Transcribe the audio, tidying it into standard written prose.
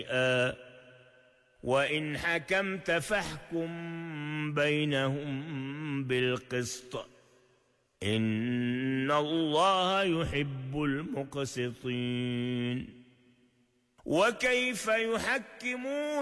وإن حكمت فاحكم بينهم بالقسط إن الله يحب المقسطين. وكيف يحكمون